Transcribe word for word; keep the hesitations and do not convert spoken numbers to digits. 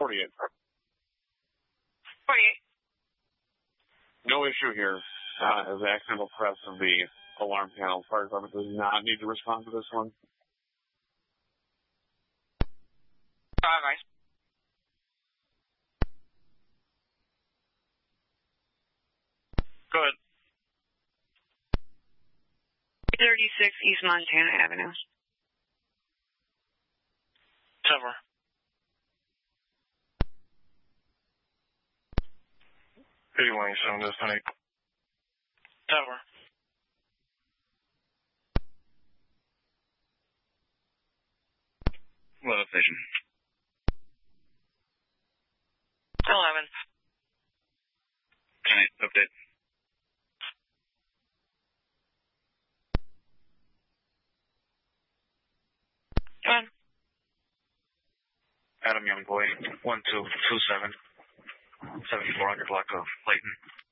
forty-eight. forty-eight. No issue here. Uh, as the accidental press of the alarm panel, fire department does not need to respond to this one. All right. Good. thirty-six East Montana Avenue. Cover. eighty-one eighty-seven, this Honey. Cover. What station? eleven. Can I update? One. Adam Young Boy, one two two seven, seventy-four hundred block of Layton.